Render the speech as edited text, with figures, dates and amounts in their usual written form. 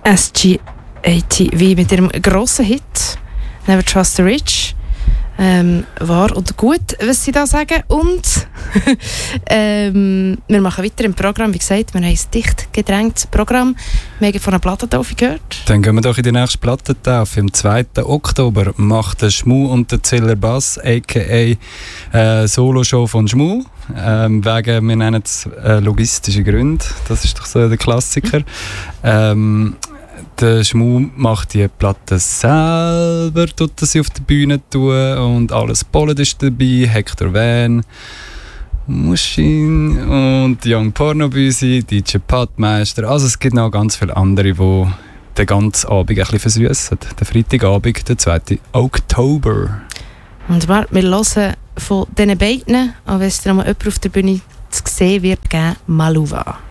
SGATV mit ihrem grossen Hit «Never Trust the Rich». Wahr und gut, was sie da sagen. Und wir machen weiter im Programm. Wie gesagt, wir haben ein dicht gedrängtes Programm. Wir haben von einer Plattentaufe gehört. Dann gehen wir doch in die nächste Plattentaufe. Am 2. Oktober macht der Schmu und der Ziller Bass, a.k.a. Solo-Show von Schmu. Wir nennen es logistische Gründe. Das ist doch so der Klassiker. Der Schmu macht die Platte selber, tut sie auf der Bühne tun und alles Bullet ist dabei, Hector Van, Muschin und Young Pornobüsi, DJ Padmeister. Also es gibt noch ganz viele andere, die den ganzen Abend ein bisschen versüssen. Der Freitagabend, der 2. Oktober. Und wir hören von diesen beiden, auch wenn es noch mal jemand auf der Bühne zu sehen wird, Maluva.